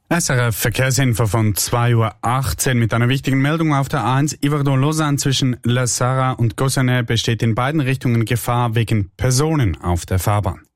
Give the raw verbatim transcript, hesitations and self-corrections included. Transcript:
S R F Verkehrsinfo von zwei Uhr achtzehn mit einer wichtigen Meldung auf der A eins Yverdon-Lausanne zwischen La Sarre und Gossenay besteht in beiden Richtungen Gefahr wegen Personen auf der Fahrbahn.